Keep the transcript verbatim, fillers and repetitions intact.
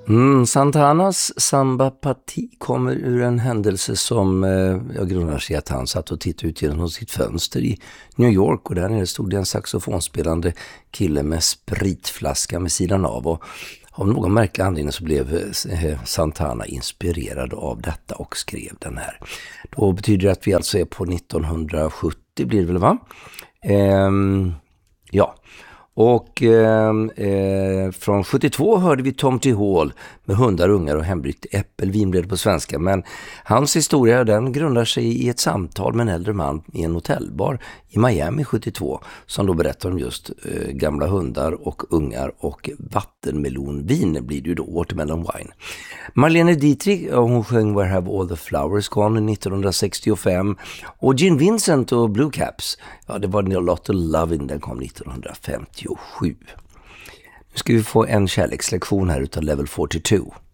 Mm, Santanas Samba Parti kommer ur en händelse som eh, jag grundar sig att han satt och tittade ut genom sitt fönster i New York, och där nere stod det en saxofonspelande kille med spritflaska med sidan av, och av någon märklig anledning så blev eh, Santana inspirerad av detta och skrev den här. Då betyder det att vi alltså är på nittonhundrasjuttio, blir det väl, va? Ehm, ja. Och eh, eh, från sjuttiotvå hörde vi Tom T. Hall med hundar, ungar och hembryggt äppelvin, blev det på svenska. Men hans historia, den grundar sig i ett samtal med en äldre man i en hotellbar i Miami sjuttiotvå, som då berättar om just eh, gamla hundar och ungar och vattenmelonvin, blir det ju då, watermelon wine. Marlene Dietrich, hon sjöng Where Have All the Flowers Gone nittonhundrasextiofem, och Gene Vincent och Blue Caps, ja, det var A Lot of Lovin', den kom nittonhundrafemtiosju. Nu ska vi få en kärlekslektion här utav Level fyrtiotvå.